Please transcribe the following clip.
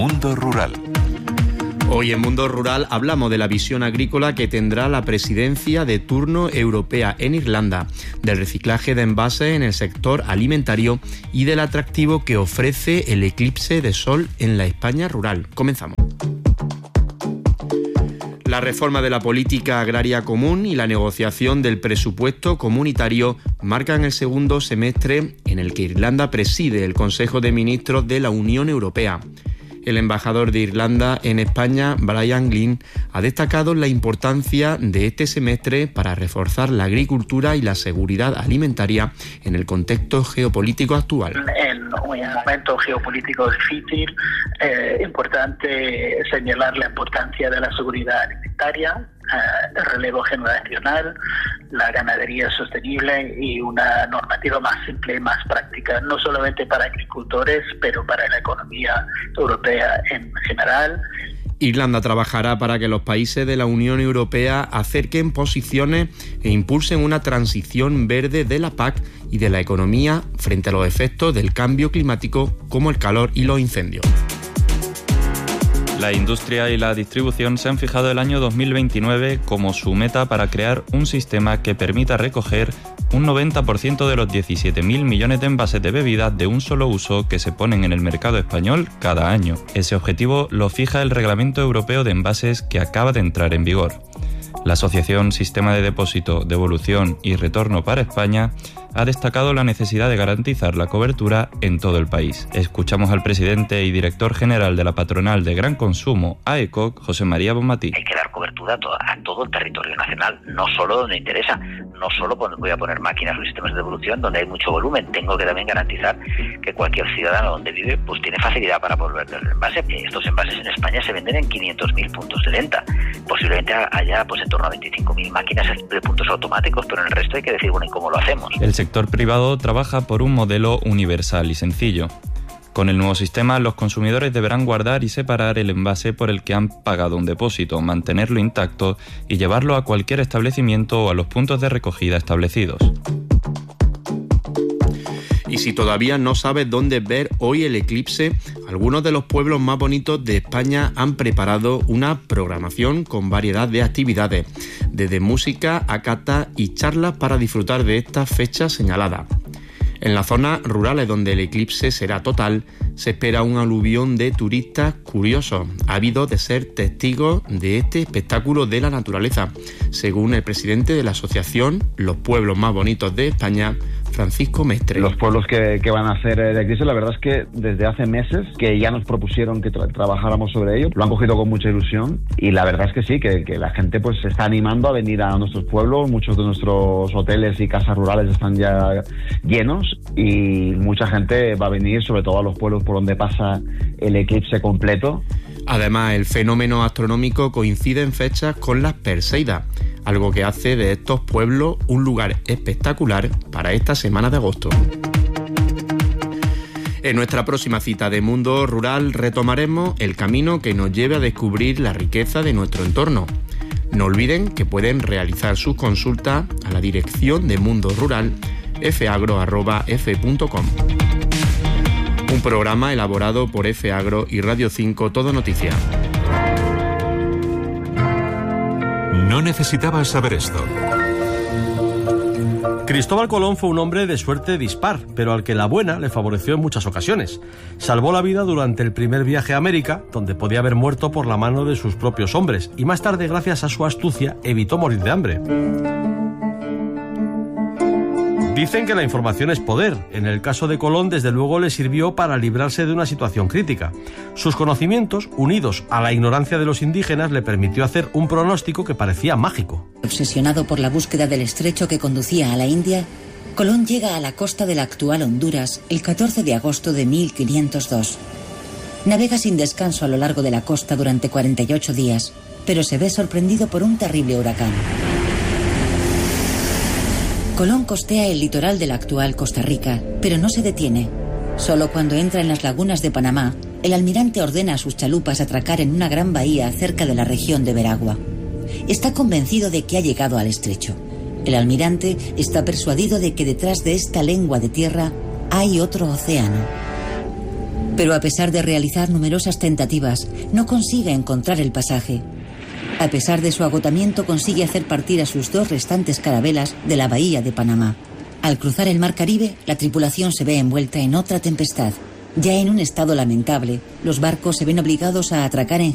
Mundo Rural. Hoy en Mundo Rural hablamos de la visión agrícola que tendrá la presidencia de turno europea en Irlanda, del reciclaje de envases en el sector alimentario y del atractivo que ofrece el eclipse de sol en la España rural. Comenzamos. La reforma de la política agraria común y la negociación del presupuesto comunitario marcan el segundo semestre en el que Irlanda preside el Consejo de Ministros de la Unión Europea. El embajador de Irlanda en España, Brian Glynn, ha destacado la importancia de este semestre para reforzar la agricultura y la seguridad alimentaria en el contexto geopolítico actual. En un momento geopolítico difícil, importante señalar la importancia de la seguridad alimentaria, el relevo generacional, la ganadería sostenible y una normativa más simple y más práctica, no solamente para agricultores, pero para la economía europea en general. Irlanda trabajará para que los países de la Unión Europea acerquen posiciones e impulsen una transición verde de la PAC y de la economía frente a los efectos del cambio climático como el calor y los incendios. La industria y la distribución se han fijado el año 2029 como su meta para crear un sistema que permita recoger un 90% de los 17.000 millones de envases de bebidas de un solo uso que se ponen en el mercado español cada año. Ese objetivo lo fija el Reglamento Europeo de Envases que acaba de entrar en vigor. La Asociación Sistema de Depósito, Devolución y Retorno para España ha destacado la necesidad de garantizar la cobertura en todo el país. Escuchamos al presidente y director general de la patronal de gran consumo, AECOC, José María Bonmatí. Hay que dar cobertura a todo el territorio nacional, no solo donde interesa, no solo cuando voy a poner máquinas o sistemas de devolución donde hay mucho volumen. Tengo que también garantizar que cualquier ciudadano donde vive pues tiene facilidad para volver del envase. Estos envases en España se venden en 500.000 puntos de venta. Posiblemente haya pues en torno a 25.000 máquinas de puntos automáticos, pero en el resto hay que decir, bueno, ¿y cómo lo hacemos? El sector privado trabaja por un modelo universal y sencillo. Con el nuevo sistema, los consumidores deberán guardar y separar el envase por el que han pagado un depósito, mantenerlo intacto y llevarlo a cualquier establecimiento o a los puntos de recogida establecidos. Y si todavía no sabes dónde ver hoy el eclipse, algunos de los pueblos más bonitos de España han preparado una programación con variedad de actividades, desde música a cata y charlas para disfrutar de esta fecha señalada. En las zonas rurales donde el eclipse será total, se espera un aluvión de turistas curiosos, ávidos de ser testigos de este espectáculo de la naturaleza, según el presidente de la asociación Los Pueblos Más Bonitos de España, Francisco Mestre. Los pueblos que van a hacer el eclipse, la verdad es que desde hace meses que ya nos propusieron que trabajáramos sobre ello, lo han cogido con mucha ilusión y la verdad es que sí, que la gente pues se está animando a venir a nuestros pueblos, muchos de nuestros hoteles y casas rurales están ya llenos y mucha gente va a venir, sobre todo a los pueblos por donde pasa el eclipse completo. Además, el fenómeno astronómico coincide en fechas con las Perseidas, algo que hace de estos pueblos un lugar espectacular para esta semana de agosto. En nuestra próxima cita de Mundo Rural retomaremos el camino que nos lleve a descubrir la riqueza de nuestro entorno. No olviden que pueden realizar sus consultas a la dirección de Mundo Rural fagro@f.com. Un programa elaborado por F-Agro y Radio 5 Todo Noticias. No necesitabas saber esto. Cristóbal Colón fue un hombre de suerte dispar, pero al que la buena le favoreció en muchas ocasiones. Salvó la vida durante el primer viaje a América, donde podía haber muerto por la mano de sus propios hombres, y más tarde, gracias a su astucia, evitó morir de hambre. Dicen que la información es poder. En el caso de Colón, desde luego, le sirvió para librarse de una situación crítica. Sus conocimientos, unidos a la ignorancia de los indígenas, le permitió hacer un pronóstico que parecía mágico. Obsesionado por la búsqueda del estrecho que conducía a la India, Colón llega a la costa de la actual Honduras el 14 de agosto de 1502. Navega sin descanso a lo largo de la costa durante 48 días, pero se ve sorprendido por un terrible huracán. Colón costea el litoral de la actual Costa Rica, pero no se detiene. Solo cuando entra en las lagunas de Panamá, el almirante ordena a sus chalupas atracar en una gran bahía cerca de la región de Veragua. Está convencido de que ha llegado al estrecho. El almirante está persuadido de que detrás de esta lengua de tierra hay otro océano. Pero a pesar de realizar numerosas tentativas, no consigue encontrar el pasaje. A pesar de su agotamiento, consigue hacer partir a sus 2 restantes carabelas de la bahía de Panamá. Al cruzar el mar Caribe, la tripulación se ve envuelta en otra tempestad. Ya en un estado lamentable, los barcos se ven obligados a atracar en